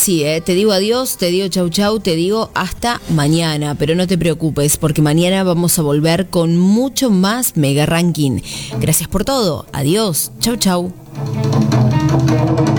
sí, te digo adiós, te digo chau chau, te digo hasta mañana, pero no te preocupes porque mañana vamos a volver con mucho más Mega Ranking. Gracias por todo, adiós, chau chau.